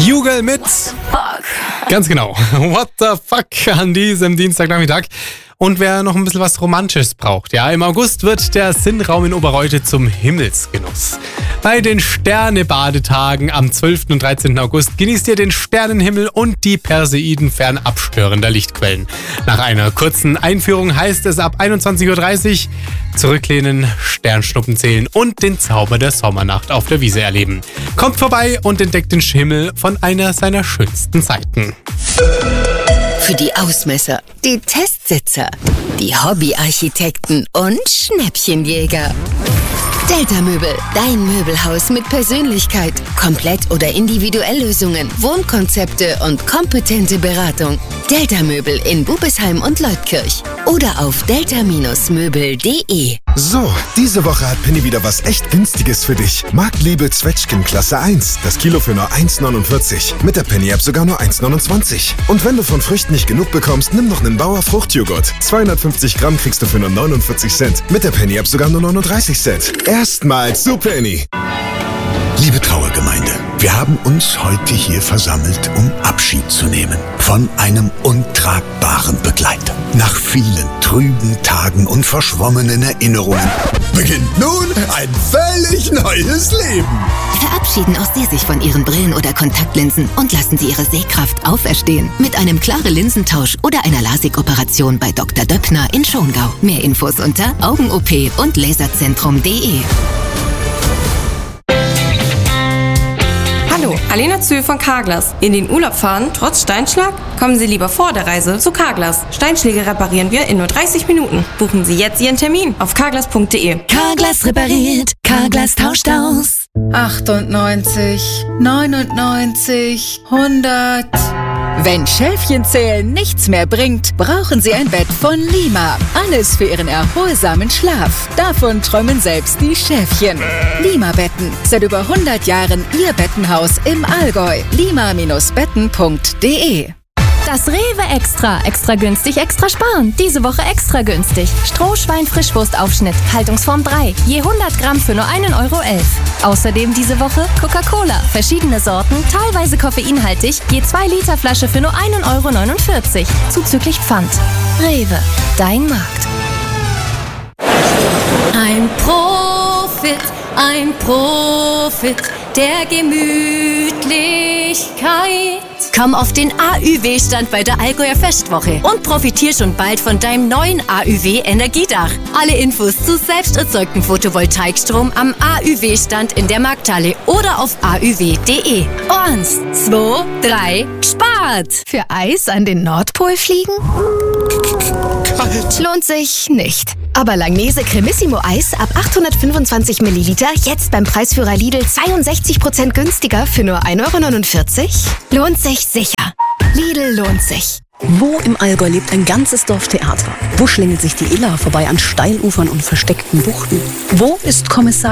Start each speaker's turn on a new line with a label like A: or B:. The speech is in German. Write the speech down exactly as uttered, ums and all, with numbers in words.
A: Jugel mit ganz genau. What the fuck an diesem Dienstagnachmittag. Und wer noch ein bisschen was Romantisches braucht, ja, im August wird der Sinnraum in Oberreute zum Himmelsgenuss. Bei den Sternebadetagen am zwölften und dreizehnten August genießt ihr den Sternenhimmel und die Perseiden fernab störender Lichtquellen. Nach einer kurzen Einführung heißt es ab einundzwanzig Uhr dreißig zurücklehnen, Sternschnuppen zählen und den Zauber der Sommernacht auf der Wiese erleben. Kommt vorbei und entdeckt den Himmel von einer seiner schönsten Seiten.
B: Für die Ausmesser, die Testsitzer, die Hobbyarchitekten und Schnäppchenjäger. Delta Möbel, dein Möbelhaus mit Persönlichkeit. Komplett- oder Individuelllösungen, Wohnkonzepte und kompetente Beratung. Delta Möbel in Bubesheim und Leutkirch oder auf delta Möbel punkt de.
C: So, diese Woche hat Penny wieder was echt Günstiges für dich. Marktliebe Zwetschgen Klasse eins. Das Kilo für nur eins neunundvierzig. Mit der Penny-App sogar nur eins neunundzwanzig. Und wenn du von Früchten nicht genug bekommst, nimm noch einen Bauer Fruchtjoghurt. zweihundertfünfzig Gramm kriegst du für nur neunundvierzig Cent. Mit der Penny-App sogar nur neununddreißig Cent. Erstmals zu Penny.
D: Liebe Trauergemeinde, wir haben uns heute hier versammelt, um Abschied zu nehmen von einem untragbaren Begleiter. Nach vielen trüben Tagen und verschwommenen Erinnerungen beginnt nun ein völlig neues Leben.
B: Verabschieden auch Sie sich von Ihren Brillen oder Kontaktlinsen und lassen Sie Ihre Sehkraft auferstehen. Mit einem klaren Linsentausch oder einer LASIK-Operation bei Doktor Döppner in Schongau. Mehr Infos unter Augen-O P und Laserzentrum punkt de.
E: Hallo, Alena Zühl von Carglass. In den Urlaub fahren, trotz Steinschlag? Kommen Sie lieber vor der Reise zu Carglass. Steinschläge reparieren wir in nur dreißig Minuten. Buchen Sie jetzt Ihren Termin auf carglass punkt de.
B: Carglass repariert, Carglass tauscht aus.
F: achtundneunzig, neunundneunzig, hundert. Wenn Schäfchenzählen nichts mehr bringt, brauchen Sie ein Bett von Lima. Alles für Ihren erholsamen Schlaf. Davon träumen selbst die Schäfchen. Lima-Betten. Seit über hundert Jahren Ihr Bettenhaus im Allgäu. lima Betten punkt de.
G: Das Rewe Extra. Extra günstig, extra sparen. Diese Woche extra günstig. Strohschwein-Frischwurstaufschnitt. Haltungsform drei. Je hundert Gramm für nur einen Euro elf. Außerdem diese Woche Coca-Cola. Verschiedene Sorten, teilweise koffeinhaltig. Je zwei Liter Flasche für nur einen Euro neunundvierzig. Zuzüglich Pfand. Rewe. Dein Markt.
H: Ein Profit, ein Profit der Gemütlichkeit.
I: Komm auf den A Ü W-Stand bei der Allgäuer Festwoche und profitier schon bald von deinem neuen A Ü W-Energiedach. Alle Infos zu selbst erzeugtem Photovoltaikstrom am A Ü W-Stand in der Markthalle oder auf a ü w punkt de. Eins, zwei, drei, spart!
G: Für Eis an den Nordpol fliegen?
C: Kalt.
G: Lohnt sich nicht. Aber Langnese Cremissimo Eis ab achthundertfünfundzwanzig Milliliter jetzt beim Preisführer Lidl zweiundsechzig Prozent günstiger für nur ein Euro neunundvierzig? Lohnt sich sicher. Lidl lohnt sich.
J: Wo im Allgäu lebt ein ganzes Dorftheater? Wo schlängelt sich die Iller vorbei an Steilufern und versteckten Buchten? Wo ist Kommissar